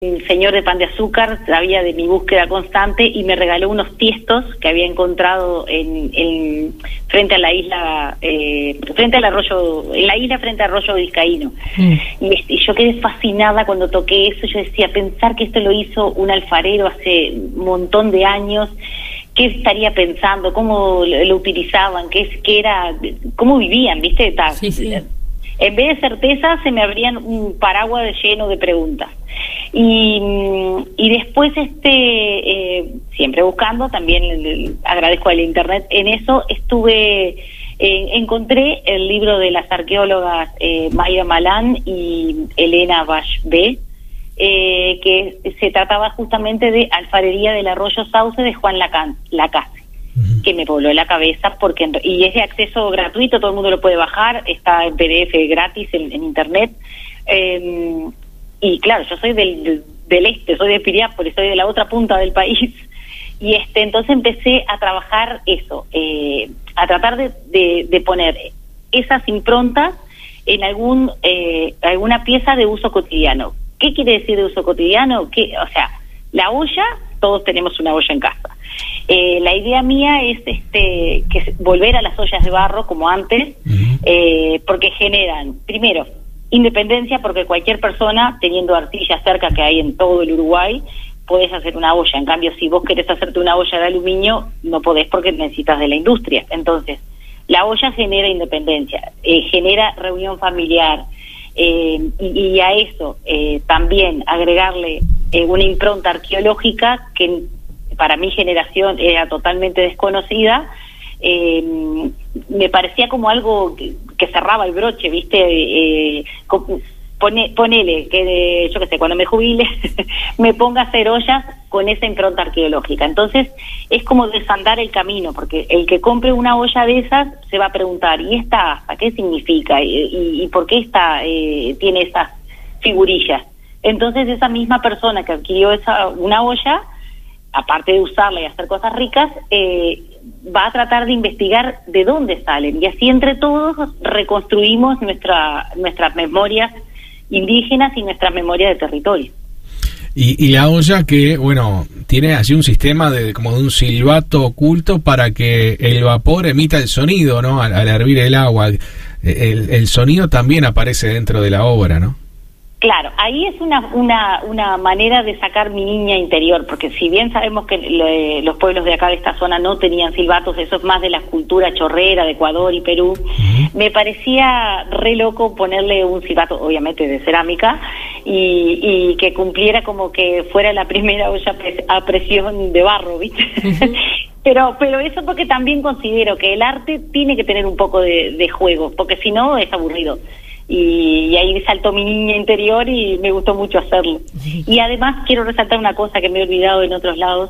El señor de pan de azúcar sabía de mi búsqueda constante y me regaló unos tiestos que había encontrado frente a la isla, frente al arroyo, en la isla frente al arroyo vizcaíno. Y yo quedé fascinada cuando toqué eso. Yo decía, pensar que esto lo hizo un alfarero hace un montón de años, qué estaría pensando, cómo lo utilizaban, qué era, cómo vivían, ¿viste? Sí. En vez de certeza se me abrían un paraguas lleno de preguntas. Y después siempre buscando, también agradezco al internet, en eso encontré el libro de las arqueólogas Mayra Malán y Elena Bash-B, que se trataba justamente de alfarería del arroyo Sauce de Juan Lacase, que me voló la cabeza y es de acceso gratuito, todo el mundo lo puede bajar, está en PDF gratis en internet. Y claro, yo soy del este, soy de Piriápolis, soy de la otra punta del país, y entonces empecé a trabajar eso, a tratar de poner esas improntas en alguna pieza de uso cotidiano. ¿Qué quiere decir de uso cotidiano? O sea, la olla, todos tenemos una olla en casa. La idea mía es volver a las ollas de barro como antes, porque generan, primero, independencia, porque cualquier persona, teniendo arcilla cerca, que hay en todo el Uruguay, podés hacer una olla. En cambio, si vos querés hacerte una olla de aluminio, no podés porque necesitas de la industria. Entonces, la olla genera independencia, genera reunión familiar, y a eso también agregarle una impronta arqueológica que para mi generación era totalmente desconocida. Me parecía como algo que cerraba el broche, ¿viste? Ponele que yo qué sé, cuando me jubile me ponga a hacer ollas con esa impronta arqueológica. Entonces es como desandar el camino, porque el que compre una olla de esas se va a preguntar, ¿y esta asa qué significa? ¿Y por qué esta tiene esas figurillas? Entonces esa misma persona que adquirió una olla, aparte de usarla y hacer cosas ricas, va a tratar de investigar de dónde salen, y así entre todos reconstruimos nuestras memorias indígenas y nuestra memoria de territorio. Y la olla que, bueno, tiene así un sistema como de un silbato oculto para que el vapor emita el sonido, ¿no? Al hervir el agua. El sonido también aparece dentro de la obra, ¿no? Claro, ahí es una manera de sacar mi niña interior, porque si bien sabemos que los pueblos de acá de esta zona no tenían silbatos, eso es más de la cultura chorrera de Ecuador y Perú, me parecía re loco ponerle un silbato, obviamente de cerámica, y que cumpliera como que fuera la primera olla a presión de barro, ¿viste? Pero eso porque también considero que el arte tiene que tener un poco de juego, porque si no es aburrido. Y ahí saltó mi niña interior y me gustó mucho hacerlo. Y además quiero resaltar una cosa que me he olvidado en otros lados,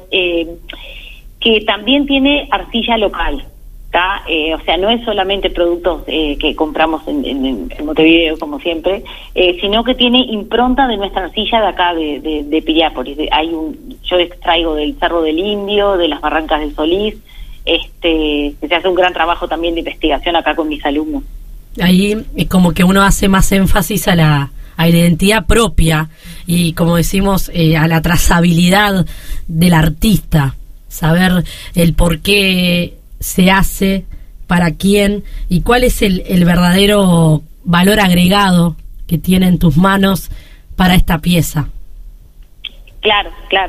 que también tiene arcilla local, ¿tá? O sea, no es solamente productos que compramos en Montevideo, como siempre, sino que tiene impronta de nuestra arcilla de acá, de Piriápolis. Yo extraigo del Cerro del Indio, de las Barrancas del Solís, se hace un gran trabajo también de investigación acá con mis alumnos. Ahí es como que uno hace más énfasis a la identidad propia y, como decimos, a la trazabilidad del artista, saber el por qué se hace, para quién y cuál es el verdadero valor agregado que tiene en tus manos para esta pieza. Claro.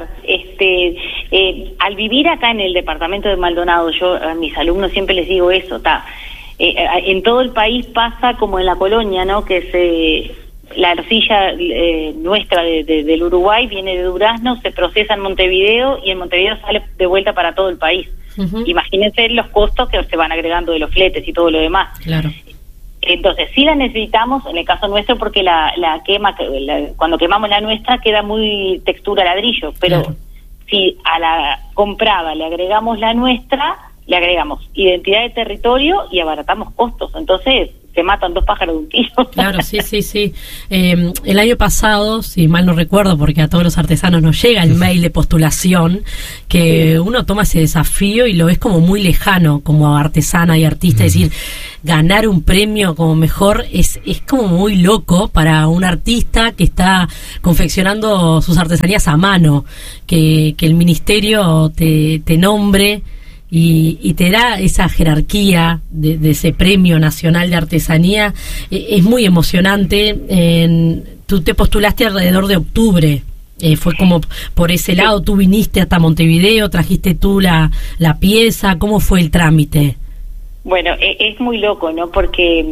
Al vivir acá en el departamento de Maldonado, yo a mis alumnos siempre les digo eso, en todo el país pasa como en la colonia, ¿no? Que la arcilla nuestra del Uruguay viene de Durazno, se procesa en Montevideo y en Montevideo sale de vuelta para todo el país. Imagínense los costos que se van agregando de los fletes y todo lo demás. Claro. Entonces sí la necesitamos en el caso nuestro porque la quema, cuando quemamos la nuestra queda muy textura ladrillo, pero claro, si a la comprada le agregamos la nuestra, le agregamos identidad de territorio y abaratamos costos. Entonces se matan 2 pájaros de un tiro. Claro, sí. El año pasado, si mal no recuerdo, porque a todos los artesanos nos llega el mail de postulación, que uno toma ese desafío y lo ves como muy lejano, como artesana y artista, es decir, ganar un premio como mejor es como muy loco para un artista que está confeccionando sus artesanías a mano, que el ministerio te nombre y te da esa jerarquía de ese premio nacional de artesanía. Es muy emocionante. Tú te postulaste alrededor de octubre. Fue como por ese lado. Tú viniste hasta Montevideo, trajiste tú la pieza. ¿Cómo fue el trámite? Bueno, es muy loco, ¿no? Porque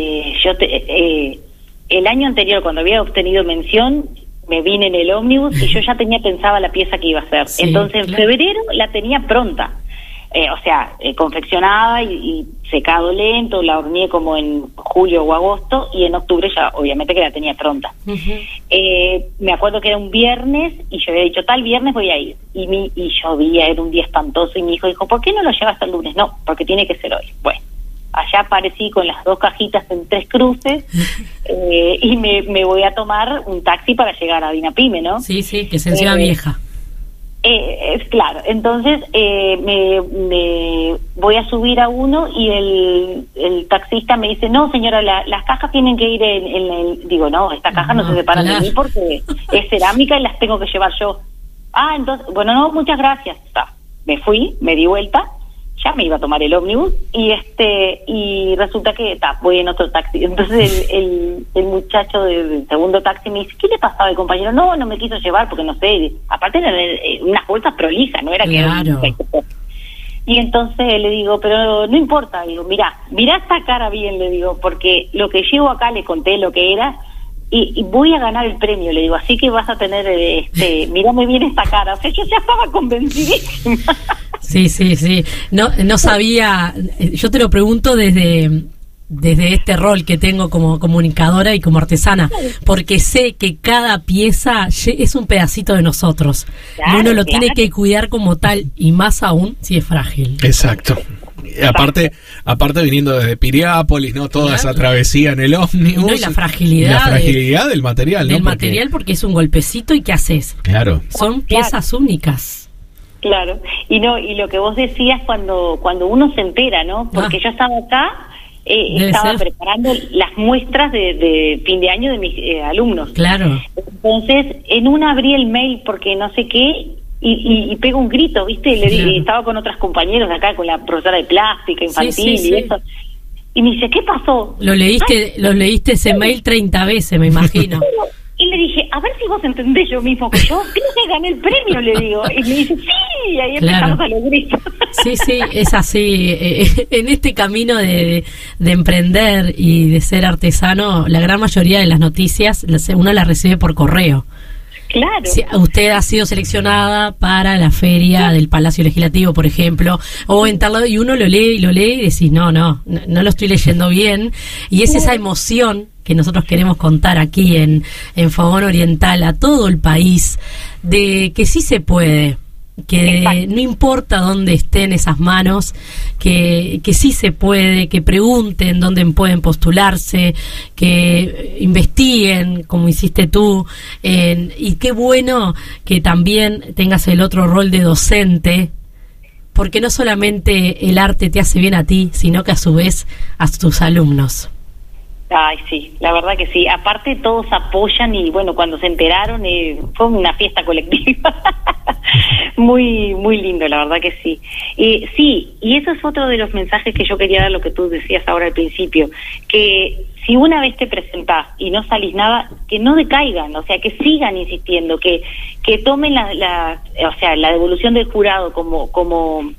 el año anterior, cuando había obtenido mención, me vine en el ómnibus y yo ya tenía pensada la pieza que iba a hacer. Sí, entonces, en febrero la tenía pronta. Confeccionada y secado lento, la horneé como en julio o agosto, y en octubre ya obviamente que la tenía pronta. Me acuerdo que era un viernes y yo había dicho, tal viernes voy a ir, y llovía, era un día espantoso, y mi hijo dijo, ¿por qué no lo llevas hasta el lunes? No, porque tiene que ser hoy. Bueno, allá aparecí con las 2 cajitas en 3 cruces, y me voy a tomar un taxi para llegar a Dinapime, ¿no? Sí, que es en Ciudad Vieja. Claro, entonces me voy a subir a uno y el taxista me dice, no señora, las cajas tienen que ir en el... Digo, no, esta caja no se separan de mí porque es cerámica y las tengo que llevar yo. Entonces, bueno, no, muchas gracias. Me fui, me di vuelta, ya me iba a tomar el ómnibus y resulta que voy en otro taxi. Entonces el muchacho del segundo taxi me dice, ¿qué le pasaba al compañero? No me quiso llevar porque no sé, aparte eran unas bolsas prolijas, no era claro. Que y entonces le digo, pero no importa, digo, mirá esta cara bien, le digo, porque lo que llevo acá, le conté lo que era y voy a ganar el premio, le digo, así que vas a tener mirá muy bien esta cara. O sea, yo ya estaba convencidísima. Sí. No sabía, yo te lo pregunto desde este rol que tengo como comunicadora y como artesana, porque sé que cada pieza es un pedacito de nosotros. Claro, y uno lo tiene que cuidar como tal, y más aún si es frágil. Exacto. Aparte viniendo desde Piriápolis, ¿no? Toda esa travesía en el ómnibus. No, y la fragilidad del material, ¿no? Del material, porque es un golpecito, ¿y qué haces? Claro. Son piezas únicas. Claro, y lo que vos decías cuando uno se entera, ¿no? Porque yo estaba acá, estaba preparando las muestras de fin de año de mis alumnos. Claro. Entonces, en una abrí el mail porque no sé qué, y pego un grito, ¿viste? Y estaba con otras compañeros acá, con la profesora de plástica infantil y eso. Y me dice, ¿qué pasó? Lo leíste ese mail 30 veces, me imagino. Y le dije, a ver si vos entendés yo mismo que yo creo que gané el premio, le digo. Y me dice, sí, y ahí empezamos a los gritos. Sí, es así. En este camino de emprender y de ser artesano, la gran mayoría de las noticias uno las recibe por correo. Claro. Si usted ha sido seleccionada para la feria del Palacio Legislativo, por ejemplo, o en tal lado, y uno lo lee y decís, no lo estoy leyendo bien, y es esa emoción que nosotros queremos contar aquí en Fogón Oriental a todo el país, de que sí se puede, que no importa dónde estén esas manos, que sí se puede, que pregunten dónde pueden postularse, que investiguen como hiciste tú, y qué bueno que también tengas el otro rol de docente, porque no solamente el arte te hace bien a ti, sino que a su vez a tus alumnos. Ay, sí, la verdad que sí. Aparte todos apoyan y bueno, cuando se enteraron fue una fiesta colectiva. Muy lindo, la verdad que sí. Sí, y eso es otro de los mensajes que yo quería dar, lo que tú decías ahora al principio, que si una vez te presentás y no salís nada, que no decaigan, o sea, que sigan insistiendo, que tomen la devolución del jurado como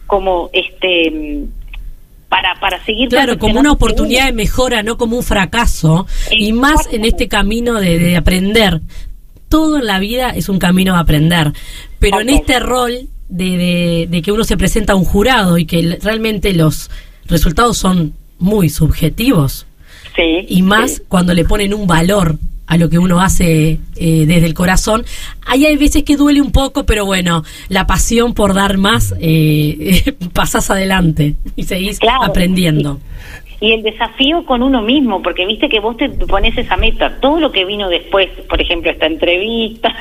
para seguir, claro, como una oportunidad de mejora, no como un fracaso. Y más en este camino de aprender. Todo en la vida es un camino de aprender, pero en este rol de que uno se presenta a un jurado y que realmente los resultados son muy subjetivos, y más cuando le ponen un valor a lo que uno hace desde el corazón. Ahí hay veces que duele un poco, pero bueno, la pasión por dar más, pasás adelante y seguís aprendiendo. y el desafío con uno mismo, porque viste que vos te pones esa meta, todo lo que vino después, por ejemplo, esta entrevista,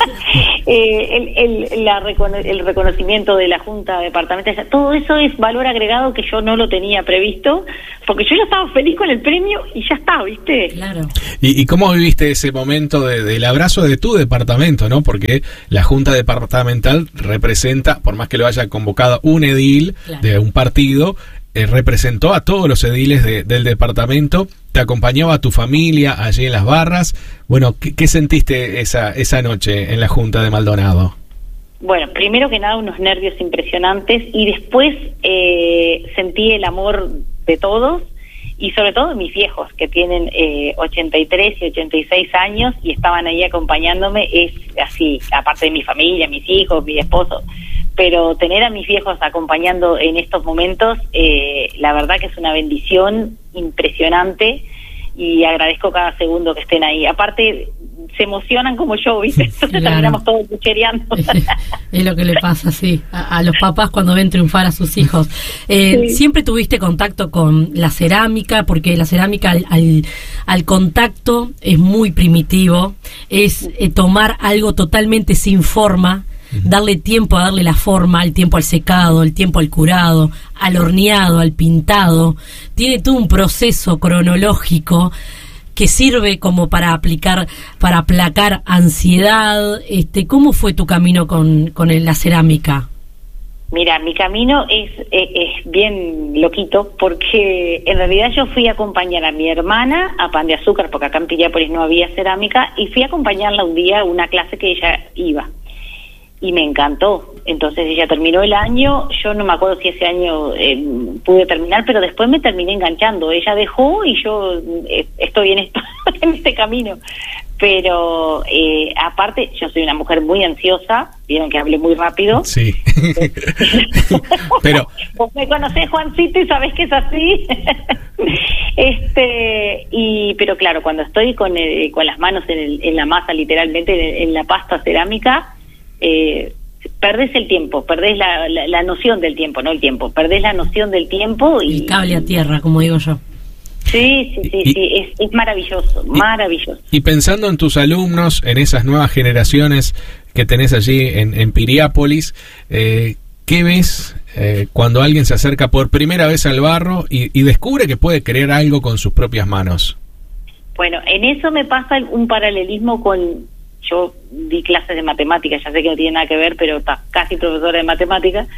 el reconocimiento de la Junta Departamental, todo eso es valor agregado que yo no lo tenía previsto, porque yo ya estaba feliz con el premio y ya está, ¿viste? Claro. ¿Y cómo viviste ese momento del abrazo de tu departamento, no? Porque la Junta Departamental representa, por más que lo haya convocado un edil de un partido, representó a todos los ediles del departamento, te acompañaba a tu familia allí en las barras. Bueno, ¿qué sentiste esa noche en la Junta de Maldonado? Bueno, primero que nada unos nervios impresionantes y después sentí el amor de todos y sobre todo de mis viejos que tienen 83 y 86 años y estaban ahí acompañándome. Es así, aparte de mi familia, mis hijos, mi esposo, pero tener a mis viejos acompañando en estos momentos, la verdad que es una bendición impresionante y agradezco cada segundo que estén ahí. Aparte, se emocionan como yo, ¿viste? Entonces terminamos todos cuchereando. Es lo que le pasa, sí, a los papás cuando ven triunfar a sus hijos. Sí. ¿Siempre tuviste contacto con la cerámica? Porque la cerámica al contacto es muy primitivo, es tomar algo totalmente sin forma, darle tiempo a darle la forma, el tiempo al secado, el tiempo al curado, al horneado, al pintado. Tiene todo un proceso cronológico que sirve como para aplacar ansiedad. ¿Cómo fue tu camino con la cerámica? Mira, mi camino es bien loquito porque en realidad yo fui a acompañar a mi hermana a Pan de Azúcar porque acá en Piriápolis no había cerámica y fui a acompañarla un día a una clase que ella iba. Y me encantó. Entonces ella terminó el año, yo no me acuerdo si ese año pude terminar, pero después me terminé enganchando. Ella dejó y yo estoy en este camino. Pero aparte, yo soy una mujer muy ansiosa, vieron que hablé muy rápido. Sí. Pero vos me conocés, Juancito, y sabés que es así. Pero claro, cuando estoy con las manos en la masa, literalmente en la pasta cerámica, perdés el tiempo, perdés la noción del tiempo, no el tiempo, perdés la noción del tiempo y el cable a tierra, como digo yo. Sí, es maravilloso, maravilloso. Y pensando en tus alumnos, en esas nuevas generaciones que tenés allí en Piriápolis, ¿qué ves cuando alguien se acerca por primera vez al barro y descubre que puede crear algo con sus propias manos? Bueno, en eso me pasa un paralelismo con... Yo di clases de matemáticas, ya sé que no tiene nada que ver, pero casi profesora de matemáticas,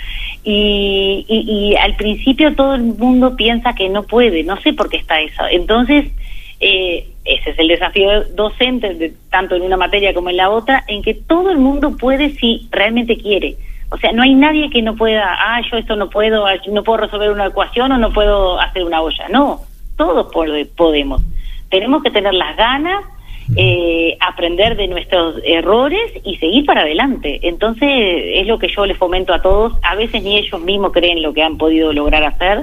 y al principio todo el mundo piensa que no puede, no sé por qué está eso. Entonces, ese es el desafío docente, tanto en una materia como en la otra, en que todo el mundo puede si realmente quiere. O sea, no hay nadie que no pueda, yo esto no puedo resolver una ecuación o no puedo hacer una olla. No, todos podemos. Tenemos que tener las ganas, aprender de nuestros errores y seguir para adelante. Entonces es lo que yo les fomento a todos. A veces ni ellos mismos creen lo que han podido lograr hacer,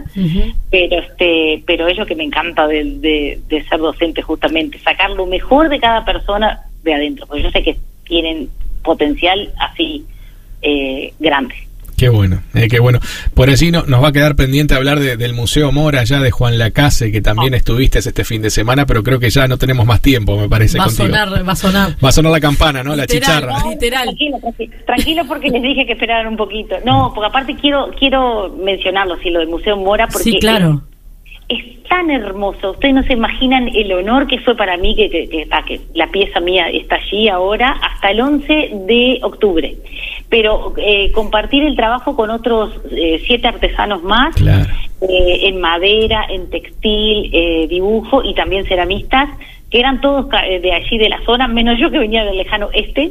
pero es lo que me encanta de ser docente, justamente sacar lo mejor de cada persona de adentro, porque yo sé que tienen potencial así grande. Qué bueno, qué bueno. Por allí nos va a quedar pendiente hablar del Museo Mora, ya de Juan Lacase, que también estuviste este fin de semana, pero creo que ya no tenemos más tiempo, me parece, contigo. Va a sonar. Va a sonar la campana, ¿no? Literal, la chicharra. No, literal. Tranquilo, porque les dije que esperaran un poquito. No, porque aparte quiero mencionarlo, lo del Museo Mora, porque sí, claro. Es tan hermoso. Ustedes no se imaginan el honor que fue para mí que la pieza mía está allí ahora hasta el 11 de octubre. Pero compartir el trabajo con otros 7 artesanos más, claro, en madera, en textil, dibujo y también ceramistas, que eran todos de allí de la zona, menos yo que venía del lejano este,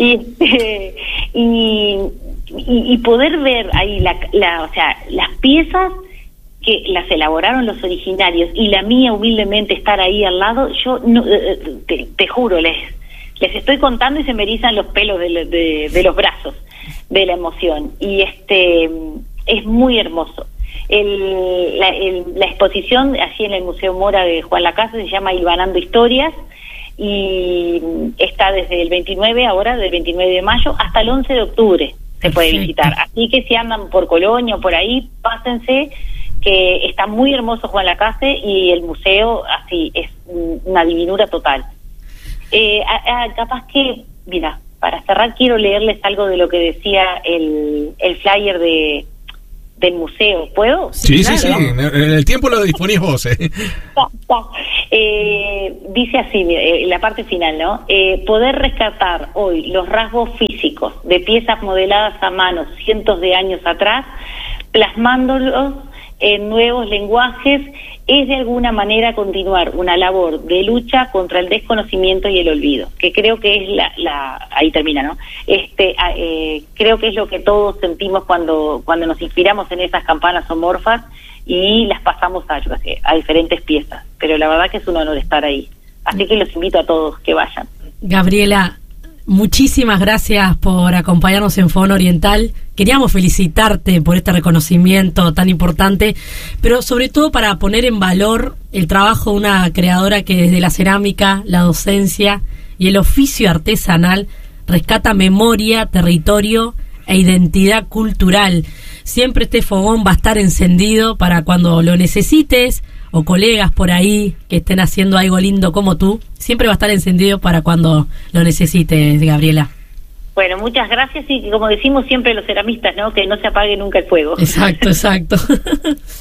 y poder ver ahí o sea, las piezas que las elaboraron los originarios y la mía humildemente estar ahí al lado, yo no, te juro, les estoy contando y se me erizan los pelos de los brazos de la emoción, y es muy hermoso. La exposición allí en el Museo Mora de Juan Lacase se llama Hilvanando Historias y está desde el 29 de mayo hasta el 11 de octubre se puede visitar, así que si andan por Colonia o por ahí, pásense que está muy hermoso Juan Lacase, y el museo así es una divinura total. Capaz que, mira, para cerrar quiero leerles algo de lo que decía el flyer del museo. ¿Puedo? Sí, claro. sí, el tiempo lo disponís vos. Dice así, la parte final, ¿no? Poder rescatar hoy los rasgos físicos de piezas modeladas a mano cientos de años atrás, plasmándolos en nuevos lenguajes, es de alguna manera continuar una labor de lucha contra el desconocimiento y el olvido, que creo que es ahí termina, ¿no? Creo que es lo que todos sentimos cuando nos inspiramos en esas campanas homorfas y las pasamos a diferentes piezas, pero la verdad que es un honor estar ahí, así que los invito a todos que vayan. Gabriela, muchísimas gracias por acompañarnos en Fogón Oriental. Queríamos felicitarte por este reconocimiento tan importante, pero sobre todo para poner en valor el trabajo de una creadora que desde la cerámica, la docencia y el oficio artesanal rescata memoria, territorio e identidad cultural. Siempre este fogón va a estar encendido para cuando lo necesites, o colegas por ahí que estén haciendo algo lindo como tú, siempre va a estar encendido para cuando lo necesites, Gabriela. Bueno, muchas gracias, y como decimos siempre los ceramistas, ¿no? Que no se apague nunca el fuego. Exacto.